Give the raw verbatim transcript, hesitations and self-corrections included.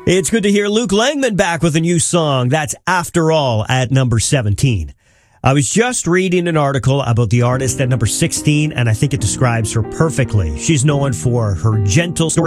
It's good to hear Luke Langman back with a new song. That's After All at number seventeen. I was just reading an article about the artist at number sixteen, and I think it describes her perfectly. She's known for her gentle story.